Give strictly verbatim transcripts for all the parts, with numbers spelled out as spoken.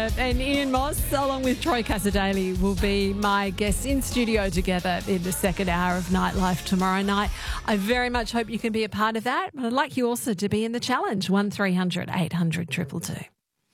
Taylor and Ian Moss, along with Troy Casadei, will be my guests in studio together in the second hour of Nightlife tomorrow night. I very much hope you can be a part of that, but I'd like you also to be in the challenge, one three hundred eight hundred two two two.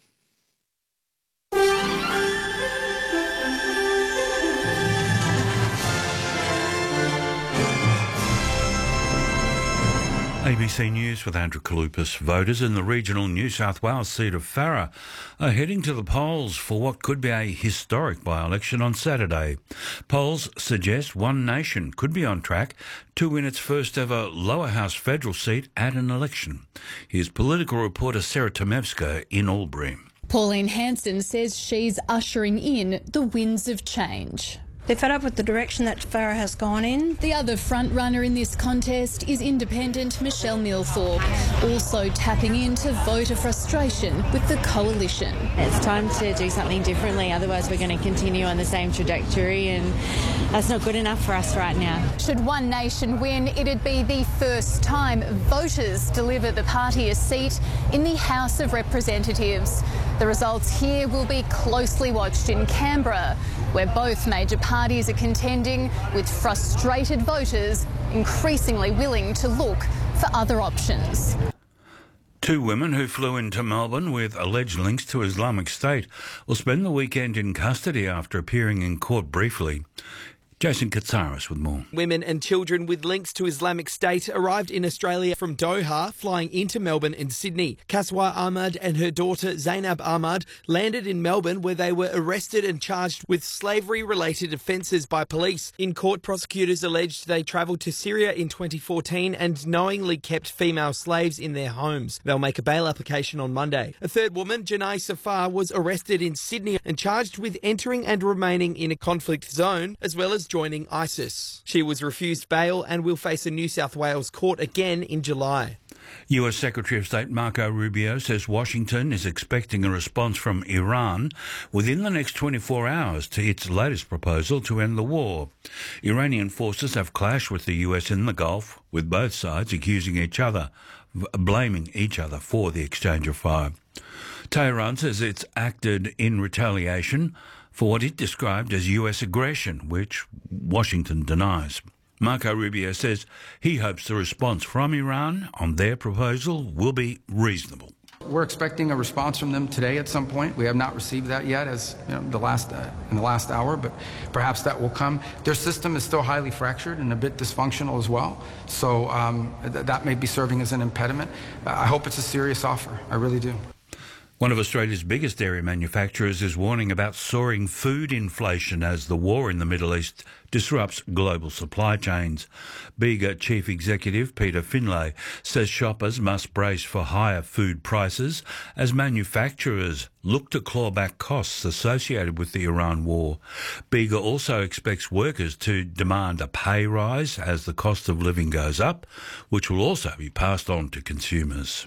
A B C News with Andrew Kalupas. Voters in the regional New South Wales seat of Farrer are heading to the polls for what could be a historic by-election on Saturday. Polls suggest One Nation could be on track to win its first ever lower house federal seat at an election. Here's political reporter Sarah Tomevska in Albury. Pauline Hanson says she's ushering in the winds of change. They're fed up with the direction that Farrer has gone in. The other front-runner in this contest is independent Michelle Millthorpe, also tapping into voter frustration with the coalition. It's time to do something differently, otherwise we're going to continue on the same trajectory, and that's not good enough for us right now. Should One Nation win, it'd be the first time voters deliver the party a seat in the House of Representatives. The results here will be closely watched in Canberra, where both major parties are contending, with frustrated voters increasingly willing to look for other options. Two women who flew into Melbourne with alleged links to Islamic State will spend the weekend in custody after appearing in court briefly. Jason Katsaris with more. Women and children with links to Islamic State arrived in Australia from Doha, flying into Melbourne and Sydney. Kaswa Ahmad and her daughter Zainab Ahmad landed in Melbourne, where they were arrested and charged with slavery-related offences by police. In court, prosecutors alleged they travelled to Syria in twenty fourteen and knowingly kept female slaves in their homes. They'll make a bail application on Monday. A third woman, Janai Safar, was arrested in Sydney and charged with entering and remaining in a conflict zone, as well as joining ISIS. She was refused bail and will face a New South Wales court again in July. U S Secretary of State Marco Rubio says Washington is expecting a response from Iran within the next twenty-four hours to its latest proposal to end the war. Iranian forces have clashed with the U S in the Gulf, with both sides accusing each other, blaming each other for the exchange of fire. Tehran says it's acted in retaliation for what it described as U S aggression, which Washington denies. Marco Rubio says he hopes the response from Iran on their proposal will be reasonable. We're expecting a response from them today at some point. We have not received that yet, as you know, the last uh, in the last hour, but perhaps that will come. Their system is still highly fractured and a bit dysfunctional as well, so um, th- that may be serving as an impediment. Uh, I hope it's a serious offer. I really do. One of Australia's biggest dairy manufacturers is warning about soaring food inflation as the war in the Middle East disrupts global supply chains. Bega Chief Executive Peter Finlay says shoppers must brace for higher food prices as manufacturers look to claw back costs associated with the Iran war. Bega also expects workers to demand a pay rise as the cost of living goes up, which will also be passed on to consumers.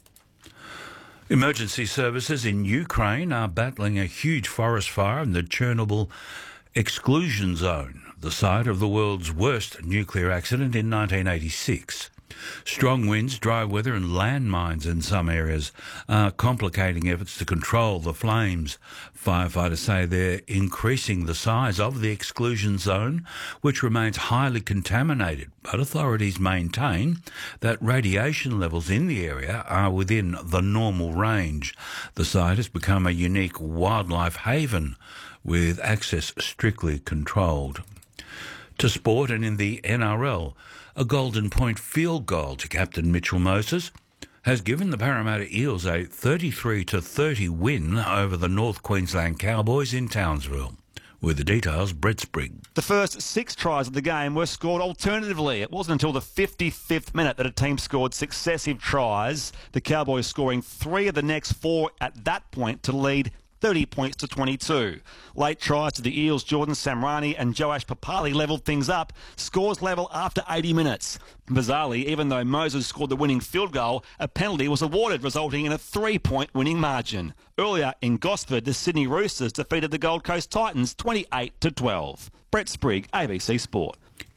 Emergency services in Ukraine are battling a huge forest fire in the Chernobyl exclusion zone, the site of the world's worst nuclear accident in nineteen eighty-six. Strong winds, dry weather and landmines in some areas are complicating efforts to control the flames. Firefighters say they're increasing the size of the exclusion zone, which remains highly contaminated, but authorities maintain that radiation levels in the area are within the normal range. The site has become a unique wildlife haven, with access strictly controlled. To sport, and in the N R L, a Golden Point field goal to captain Mitchell Moses has given the Parramatta Eels a thirty-three to thirty win over the North Queensland Cowboys in Townsville. With the details, Brett Sprigg. The first six tries of the game were scored alternatively. It wasn't until the fifty-fifth minute that a team scored successive tries, the Cowboys scoring three of the next four at that point to lead thirty points to twenty-two. Late tries to the Eels, Jordan Samrani and Joash Papali levelled things up. Scores level after eighty minutes. Bizarrely, even though Moses scored the winning field goal, a penalty was awarded, resulting in a three-point winning margin. Earlier in Gosford, the Sydney Roosters defeated the Gold Coast Titans twenty-eight to twelve. Brett Sprigg, A B C Sport.